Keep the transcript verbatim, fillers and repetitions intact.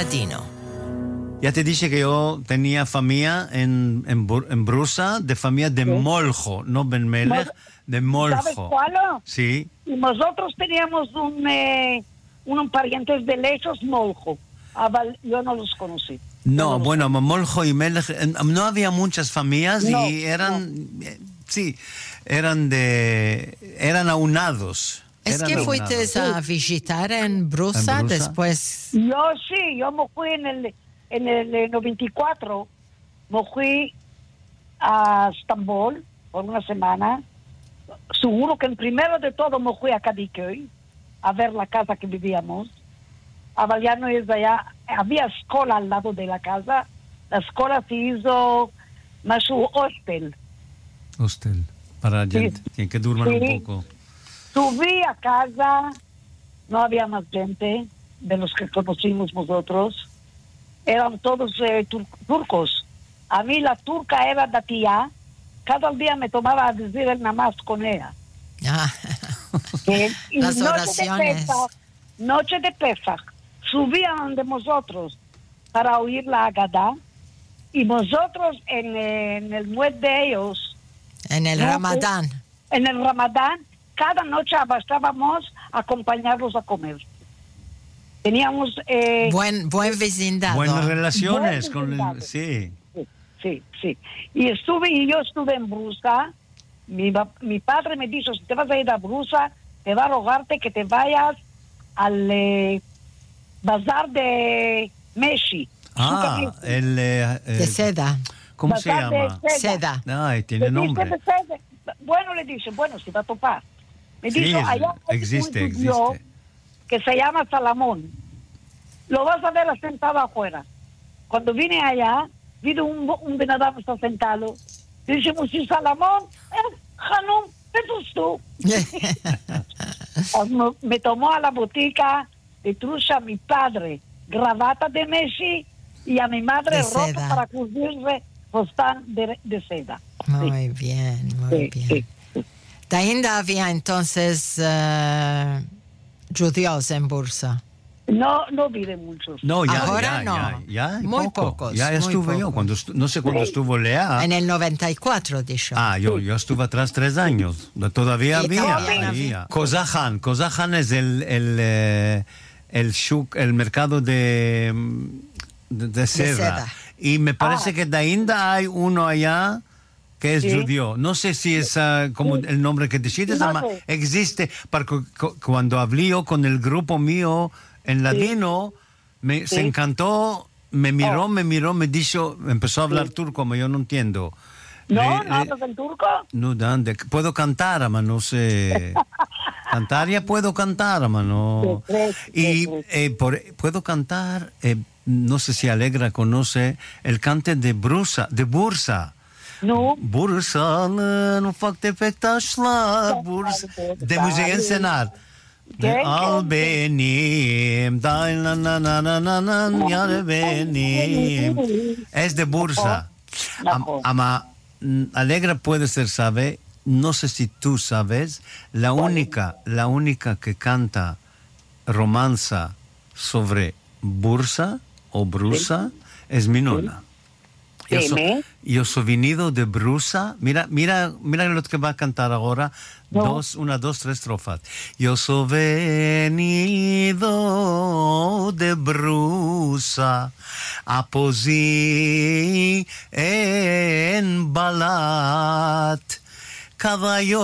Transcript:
ladino. Ya te dije que yo tenía familia en, en, en Brusa, de familia de ¿sí? Moljo, no Ben Melech, de Moljo. ¿Sabes cuál? Sí. Y nosotros teníamos un, eh, unos parientes de lechos Moljo. Yo no los conocí. No, no los bueno, conocí. Moljo y Melech, no había muchas familias no, y eran, no. sí, eran de, eran aunados. ¿Es eran que aunados. fuiste a visitar en Brusa, ¿En Brusa? después? Yo sí, yo me fui en el, en el noventa y cuatro, me fui a Estambul por una semana. Seguro que en primero de todo me fui a Kadıköy a ver la casa que vivíamos. A ya no es allá, había escuela al lado de la casa. La escuela se hizo más un hostel. Hostel, para gente sí. que duerman sí. un poco. Subí a casa, no había más gente de los que conocimos nosotros. Eran todos eh, tur- turcos. A mí la turca era de tía. Cada día me tomaba a decir el namaz con ella. Ah. Que, y Las noche oraciones. De Pesach, noche de Pesach, subían de nosotros para oír la Agadá. Y nosotros en, en el muelle de ellos... En el ¿no? Ramadán. En el Ramadán, cada noche bastábamos a acompañarlos a comer. Teníamos... Eh, buen buen vecindad. Buenas relaciones buen con el... Sí. sí. Sí, sí. Y estuve, y yo estuve en Brusa. Mi, mi padre me dijo, si te vas a ir a Brusa, te va a rogarte que te vayas al eh, bazar de Meshi. Ah, el, eh, eh, de seda. ¿Cómo bazar se llama? De seda. Seda. Ay, tiene le nombre. Dice, bueno, le dice, bueno, se va a topar. Me sí, dijo, es, allá existe, un judío existe. que se llama Salamón. Lo vas a ver sentado afuera. Cuando vine allá, vi un, un benadam está sentado. Y dice, si Salamón, eh, Hanum, eres tú. me, me tomó a la botica, le trucha a mi padre gravata de Messi y a mi madre De ropa seda. para cubrirse bostán de, de seda. Muy sí. bien, muy sí, bien. Sí. Ainda había entonces uh, judíos en Bursa. No, no viven muchos. No, ya, ahora ya, no. ya, ya muy poco. pocos. Ya muy estuve pocos. yo, cuando estu- no sé cuándo Sí. estuvo Lea. En el noventa y cuatro, dicho. Ah, yo, yo estuve atrás tres años. Todavía Y había. también había. Kozahan. Kozahan es el, el, eh, el, shuk, el mercado de, de, de seda. seda. Y me parece Ah. que de ainda hay uno allá que es Sí. judío. No sé si es uh, como Sí. el nombre que decides, No ama sé. existe. Porque cu- cuando hablé yo con el grupo mío en ladino, me, Sí. se encantó, me miró, Oh. me miró, me dijo, empezó a hablar Sí. turco, como yo no entiendo. No, Le- no le- hablas en turco. no, ¿dónde? Puedo cantar, ama, no sé. Cantar ya puedo cantar, ama, no. Sí, sí, Y sí. eh, por, puedo cantar, eh, no sé si Alegra conoce el cante de Brusa, de Bursa. No. Bursa'nın ufak tefek taşlar, Bursa. De Müze Ensenar. ¿Qué? Al ¿Qué? benim, day na na na na na na, yar benim. Es de Bursa. Am- ama, mm, Alegra puede ser, sabe, no sé si tú sabes, la única, la única que canta romanza sobre Bursa o Brusa es mi nona. Yo, so, Dime. yo soy venido de Brusa. Mira, mira, mira lo que va a cantar ahora. No. Dos, una, dos, tres estrofas. Yo soy venido de Brusa a posí en Balat. Caballo